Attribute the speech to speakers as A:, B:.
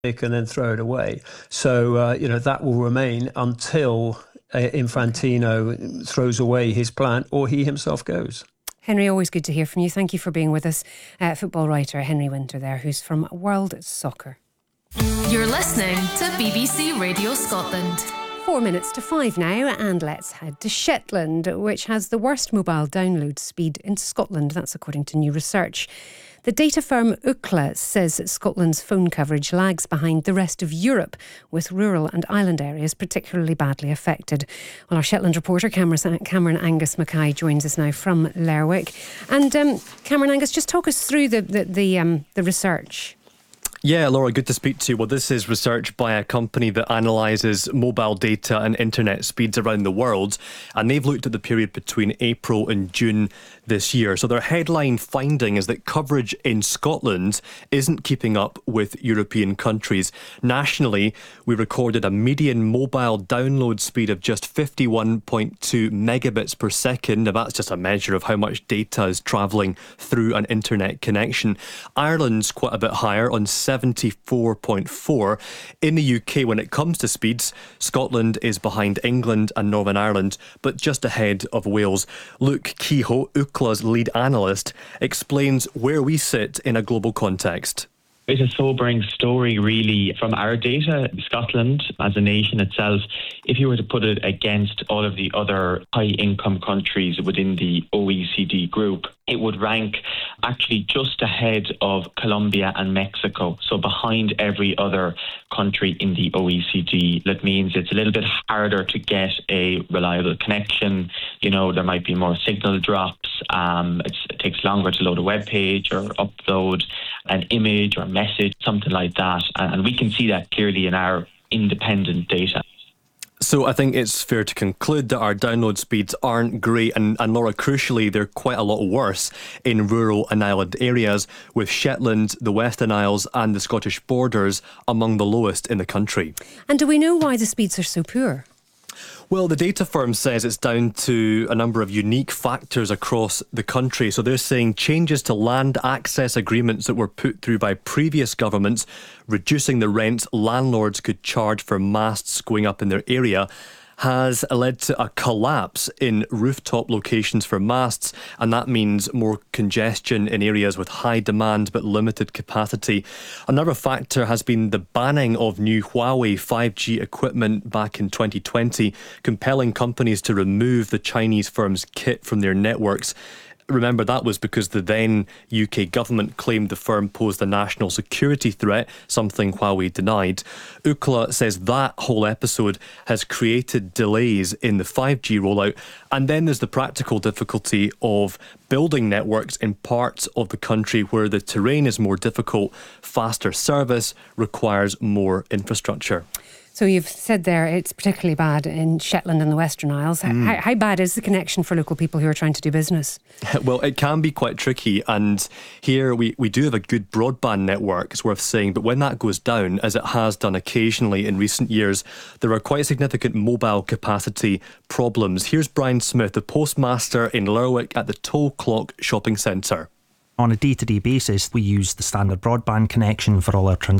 A: and then throw it away. So, that will remain until Infantino throws away his plan or he himself goes.
B: Henry, always good to hear from you. Thank you for being with us. Football writer Henry Winter there, who's from World Soccer.
C: You're listening to BBC Radio Scotland.
B: 4 minutes to 5 now, and let's head to Shetland, which has the worst mobile download speed in Scotland. That's according to new research. The data firm Ookla says Scotland's phone coverage lags behind the rest of Europe, with rural and island areas particularly badly affected. Well, our Shetland reporter Cameron Angus Mackay joins us now from Lerwick. And Cameron Angus, just talk us through the research.
D: Yeah, Laura, good to speak to you. Well, this is research by a company that analyses mobile data and internet speeds around the world, and they've looked at the period between April and June this year. So their headline finding is that coverage in Scotland isn't keeping up with European countries. Nationally, we recorded a median mobile download speed of just 51.2 megabits per second. Now, that's just a measure of how much data is travelling through an internet connection. Ireland's quite a bit higher, on 74.4. In the UK, when it comes to speeds, Scotland is behind England and Northern Ireland, but just ahead of Wales. Luke Kehoe, Ookla's lead analyst, explains where we sit in a global context.
E: It's a sobering story, really, from our data. Scotland, as a nation itself, if you were to put it against all of the other high-income countries within the OECD group, it would rank actually just ahead of Colombia and Mexico, so behind every other country in the OECD. That means it's a little bit harder to get a reliable connection. There might be more signal drops. It takes longer to load a web page or upload an image or message, something like that. And we can see that clearly in our independent data.
D: So I think it's fair to conclude that our download speeds aren't great, and Laura, crucially, they're quite a lot worse in rural and island areas, with Shetland, the Western Isles and the Scottish borders among the lowest in the country.
B: And do we know why the speeds are so poor?
D: Well, the data firm says it's down to a number of unique factors across the country. So they're saying changes to land access agreements that were put through by previous governments, reducing the rents landlords could charge for masts going up in their area, has led to a collapse in rooftop locations for masts, and that means more congestion in areas with high demand but limited capacity. Another factor has been the banning of new Huawei 5G equipment back in 2020, compelling companies to remove the Chinese firm's kit from their networks. Remember, that was because the then UK government claimed the firm posed a national security threat, something Huawei denied. Ookla says that whole episode has created delays in the 5G rollout. And then there's the practical difficulty of building networks in parts of the country where the terrain is more difficult. Faster service requires more infrastructure.
B: So you've said there it's particularly bad in Shetland and the Western Isles. How bad is the connection for local people who are trying to do business?
D: Well, it can be quite tricky, and here we do have a good broadband network, it's worth saying, but when that goes down, as it has done occasionally in recent years, there are quite significant mobile capacity problems. Here's Brian Smith, the postmaster in Lerwick at the Toll Clock Shopping Centre.
F: On a day-to-day basis, we use the standard broadband connection for all our transactions.